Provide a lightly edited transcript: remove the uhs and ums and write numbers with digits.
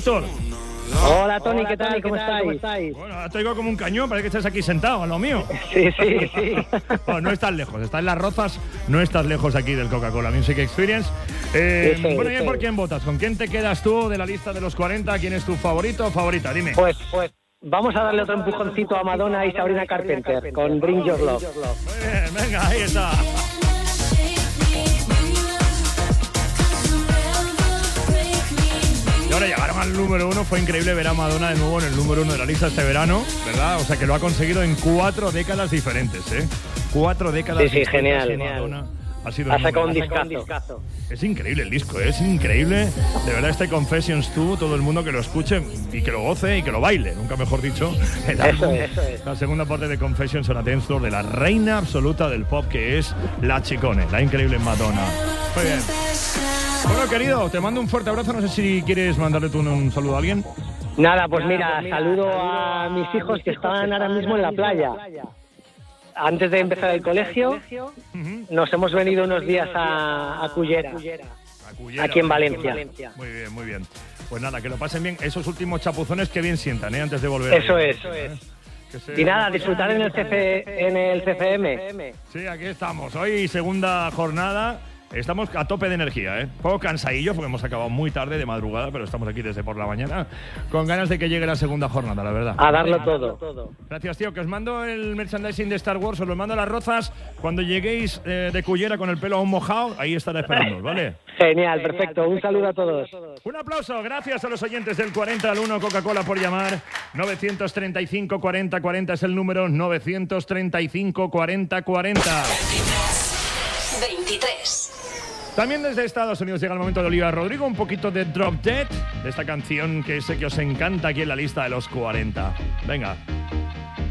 Néstor. Hola Tony, ¿qué tal? ¿Cómo estáis? Bueno, te oigo como un cañón, parece que estás aquí sentado, a lo mío. Sí. Bueno, no estás lejos, estás en Las Rozas, no estás lejos aquí del Coca-Cola Music Experience. Bueno, ¿y por quién votas? ¿Con quién te quedas tú de la lista de los 40? ¿Quién es tu favorito o favorita? Dime. Pues vamos a darle otro empujoncito a Madonna y Sabrina Carpenter con Bring Your Love. Muy bien, venga, ahí está. Y ahora llegaron al número 1, fue increíble ver a Madonna de nuevo en el número 1 de la lista este verano, ¿verdad? O sea que lo ha conseguido en 4 décadas diferentes, ¿eh? 4 décadas diferentes. Sí, genial. Madonna ha sido ha sacado un discazo. Es increíble el disco, es increíble. De verdad, este Confessions 2, todo el mundo que lo escuche y que lo goce y que lo baile, nunca mejor dicho. Eso es. La segunda parte de Confessions on a Dance Floor de la reina absoluta del pop, que es la Chicone, la increíble Madonna. Muy bien. Bueno, querido, te mando un fuerte abrazo. No sé si quieres mandarle tú un saludo a alguien. Nada, pues mira, saludo a mis hijos que están ahora mismo en la playa. Antes de empezar el colegio, nos hemos venido unos días a Cullera, aquí en Valencia. Muy bien. Pues nada, que lo pasen bien. Esos últimos chapuzones que bien sientan, antes de volver. Eso es. Y nada, disfrutar en el CCM. Sí, aquí estamos. Hoy segunda jornada. Estamos a tope de energía, Un poco cansadillos porque hemos acabado muy tarde de madrugada, pero estamos aquí desde por la mañana con ganas de que llegue la segunda jornada, la verdad. A darlo todo. Gracias, tío. Que os mando el merchandising de Star Wars, os lo mando a Las Rozas. Cuando lleguéis de Cullera con el pelo aún mojado, ahí estará esperando, ¿vale? Genial, perfecto. Un saludo a todos. Un aplauso. Gracias a los oyentes del 40 al 1 Coca-Cola por llamar. 935 40 40 es el número. 935 40 40. 23. También desde Estados Unidos llega el momento de Olivia Rodrigo, un poquito de Drop Dead, de esta canción que sé que os encanta aquí en la lista de los 40. Venga.